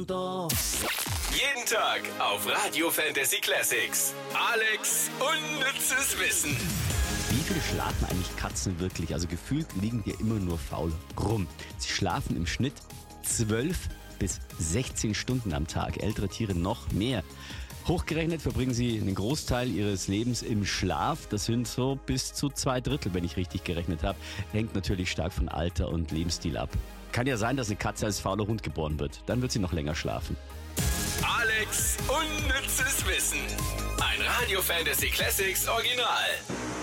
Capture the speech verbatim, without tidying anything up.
schon da. Jeden Tag auf Radio Fantasy Classics. Alex unnützes Wissen. Wie viel schlafen eigentlich Katzen wirklich? Also gefühlt liegen die immer nur faul rum. Sie schlafen im Schnitt zwölf bis sechzehn Stunden am Tag. Ältere Tiere noch mehr. Hochgerechnet verbringen sie einen Großteil ihres Lebens im Schlaf. Das sind so bis zu zwei Drittel, wenn ich richtig gerechnet habe. Hängt natürlich stark von Alter und Lebensstil ab. Kann ja sein, dass eine Katze als fauler Hund geboren wird. Dann wird sie noch länger schlafen. Alex unnützes Wissen. Ein Radio Fantasy Classics Original.